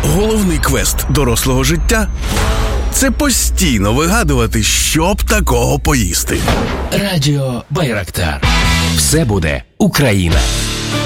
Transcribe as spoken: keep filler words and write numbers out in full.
Головний квест дорослого життя – це постійно вигадувати, що б такого поїсти. Радіо Байрактар. Все буде Україна.